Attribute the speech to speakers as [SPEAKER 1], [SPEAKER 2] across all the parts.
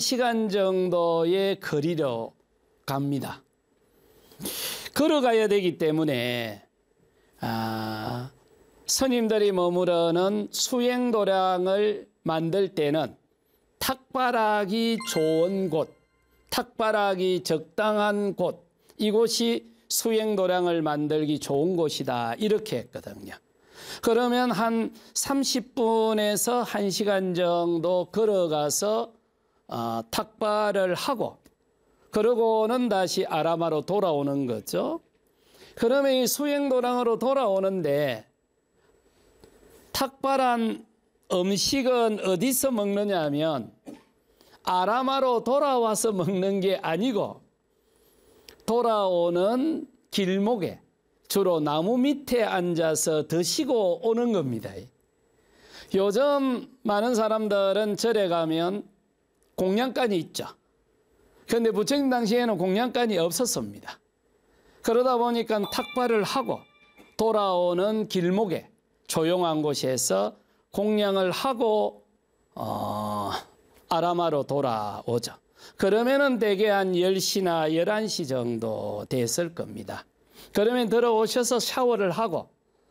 [SPEAKER 1] 1시간 정도의 거리로 갑니다. 걸어가야 되기 때문에 스님들이 머무르는 수행도량을 만들 때는 탁발하기 좋은 곳, 탁발하기 적당한 곳, 이곳이 수행도량을 만들기 좋은 곳이다 이렇게 했거든요. 그러면 한 30분에서 1시간 정도 걸어가서 탁발을 하고 그러고는 다시 아라마로 돌아오는 거죠. 그러면 이 수행도량으로 돌아오는데 탁발한 음식은 어디서 먹느냐 하면 아라마로 돌아와서 먹는 게 아니고 돌아오는 길목에 주로 나무 밑에 앉아서 드시고 오는 겁니다. 요즘 많은 사람들은 절에 가면 공양간이 있죠. 그런데 부처님 당시에는 공양간이 없었습니다. 그러다 보니까 탁발을 하고 돌아오는 길목에 조용한 곳에서 공양을 하고 아라마로 돌아오죠. 그러면은 대개 한 10시나 11시 정도 됐을 겁니다. 그러면 들어오셔서 샤워를 하고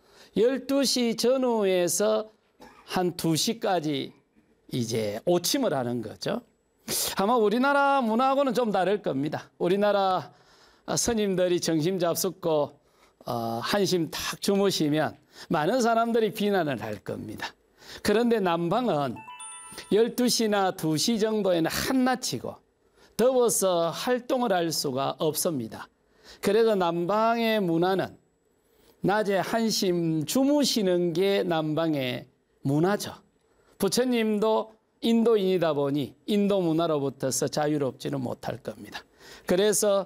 [SPEAKER 1] 12시 전후에서 한 2시까지 이제 오침을 하는 거죠. 아마 우리나라 문화하고는 좀 다를 겁니다. 우리나라 스님들이 정심 잡숫고 한심 탁 주무시면 많은 사람들이 비난을 할 겁니다. 그런데 남방은 12시나 2시 정도에는 한낮이고 더워서 활동을 할 수가 없습니다. 그래서 남방의 문화는 낮에 한심 주무시는 게 남방의 문화죠. 부처님도 인도인이다 보니 인도 문화로부터서 자유롭지는 못할 겁니다. 그래서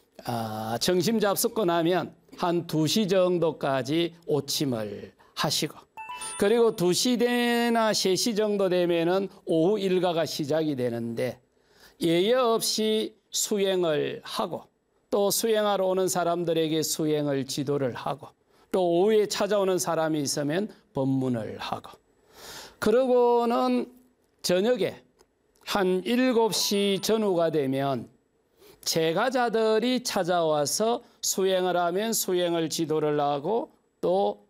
[SPEAKER 1] 정심 잡숫고 나면 한 2시 정도까지 오침을 하시고 그리고 2시나 3시 정도 되면은 오후 일과가 시작이 되는데 예외 없이 수행을 하고 또 수행하러 오는 사람들에게 수행을 지도를 하고 또 오후에 찾아오는 사람이 있으면 법문을 하고 그러고는 저녁에 한 7시 전후가 되면 제가자들이 찾아와서 수행을 하면 수행을 지도를 하고 또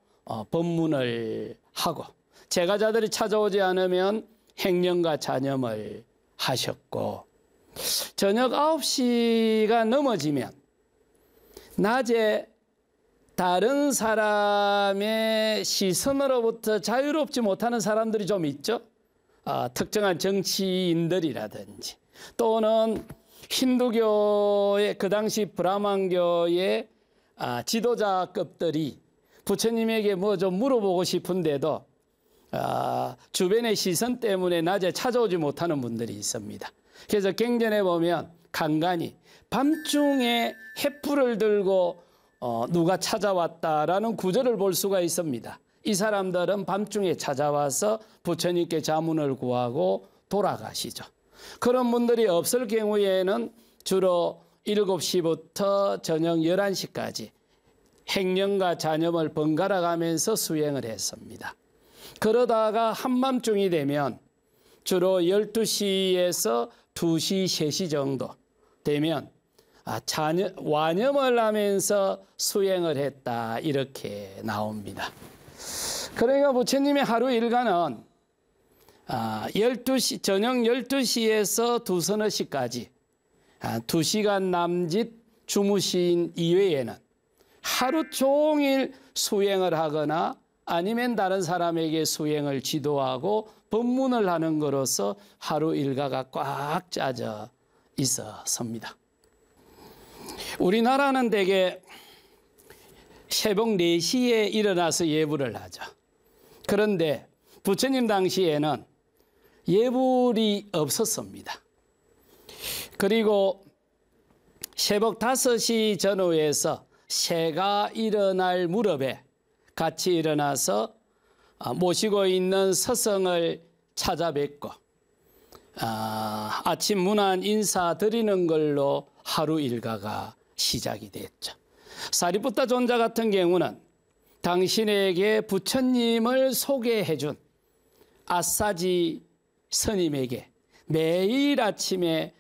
[SPEAKER 1] 법문을 하고 제가자들이 찾아오지 않으면 행령과 잔염을 하셨고 저녁 9시가 넘어지면 낮에 다른 사람의 시선으로부터 자유롭지 못하는 사람들이 좀 있죠. 특정한 정치인들이라든지 또는 힌두교의 그 당시 브라만교의 지도자급들이 부처님에게 뭐 좀 물어보고 싶은데도 주변의 시선 때문에 낮에 찾아오지 못하는 분들이 있습니다. 그래서 경전에 보면 간간히 밤중에 횃불을 들고 누가 찾아왔다라는 구절을 볼 수가 있습니다. 이 사람들은 밤중에 찾아와서 부처님께 자문을 구하고 돌아가시죠. 그런 분들이 없을 경우에는 주로 7시부터 저녁 11시까지 행령과 잔염을 번갈아 가면서 수행을 했습니다. 그러다가 한밤중이 되면 주로 12시에서 2시, 3시 정도 되면 완염을 하면서 수행을 했다 이렇게 나옵니다. 그러니까 부처님의 하루 일과는 12시, 저녁 12시에서 2서너시까지 2시간 남짓 주무신 이외에는 하루 종일 수행을 하거나 아니면 다른 사람에게 수행을 지도하고 법문을 하는 것으로서 하루 일과가 꽉 짜져 있었습니다. 우리나라는 대개 새벽 4시에 일어나서 예불을 하죠. 그런데 부처님 당시에는 예불이 없었습니다. 그리고 새벽 5시 전후에서 새가 일어날 무렵에 같이 일어나서 모시고 있는 서성을 찾아뵙고 아침 문안 인사드리는 걸로 하루 일과가 시작이 됐죠. 사리푸타 존자 같은 경우는 당신에게 부처님을 소개해 준 아사지 스님에게 매일 아침에